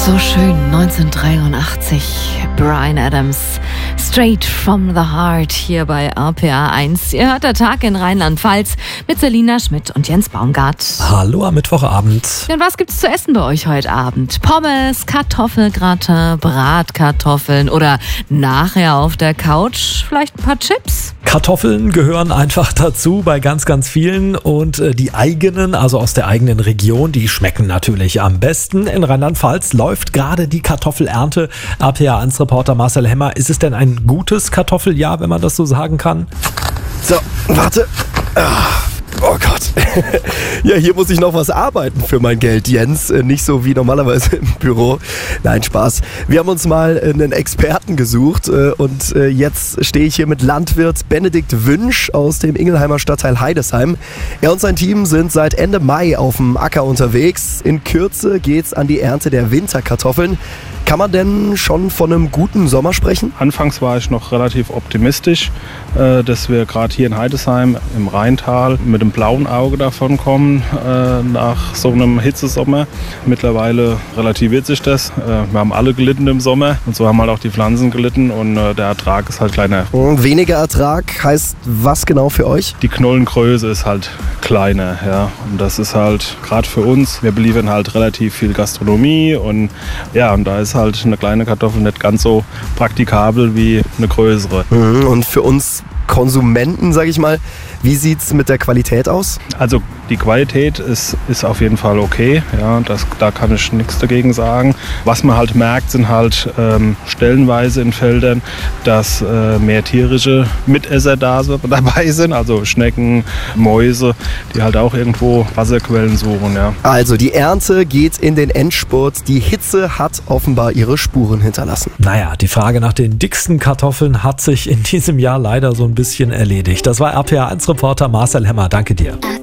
So schön, 1983, Bryan Adams, Straight from the Heart hier bei RPA 1. Ihr hört der Tag in Rheinland-Pfalz mit Selina Schmidt und Jens Baumgart. Hallo am Mittwochabend. Und was gibt's zu essen bei euch heute Abend? Pommes, Kartoffelgratin, Bratkartoffeln oder nachher auf der Couch vielleicht ein paar Chips? Kartoffeln gehören einfach dazu bei ganz, ganz vielen und die eigenen, also aus der eigenen Region, die schmecken natürlich am besten. In Rheinland-Pfalz läuft gerade die Kartoffelernte. RPA 1 Reporter Marcel Hemmer, ist es denn ein gutes Kartoffeljahr, wenn man das so sagen kann? So, warte. Oh Gott. Ja, hier muss ich noch was arbeiten für mein Geld, Jens. Nicht so wie normalerweise im Büro. Nein, Spaß. Wir haben uns mal einen Experten gesucht und jetzt stehe ich hier mit Landwirt Benedikt Wünsch aus dem Ingelheimer Stadtteil Heidesheim. Er und sein Team sind seit Ende Mai auf dem Acker unterwegs. In Kürze geht's an die Ernte der Winterkartoffeln. Kann man denn schon von einem guten Sommer sprechen? Anfangs war ich noch relativ optimistisch, dass wir gerade hier in Heidesheim im Rheintal mit dem blauen Auge davon kommen nach so einem Hitzesommer. Mittlerweile relativiert sich das. Wir haben alle gelitten im Sommer und so haben halt auch die Pflanzen gelitten und der Ertrag ist halt kleiner. Weniger Ertrag heißt was genau für euch? Die Knollengröße ist halt kleiner, ja. Und das ist halt gerade für uns, wir beliefern halt relativ viel Gastronomie und ja, und da ist halt eine kleine Kartoffel nicht ganz so praktikabel wie eine größere. Und für uns Konsumenten, sage ich mal, wie sieht es mit der Qualität aus? Also die Qualität ist auf jeden Fall okay, ja, da kann ich nichts dagegen sagen. Was man halt merkt, sind halt stellenweise in Feldern, dass mehr tierische Mitesser dabei sind, also Schnecken, Mäuse, die halt auch irgendwo Wasserquellen suchen. Ja. Also die Ernte geht in den Endspurt, die Hitze hat offenbar ihre Spuren hinterlassen. Naja, die Frage nach den dicksten Kartoffeln hat sich in diesem Jahr leider so ein bisschen erledigt. Das war RPA 1 Reporter Marcel Hemmer. Danke dir.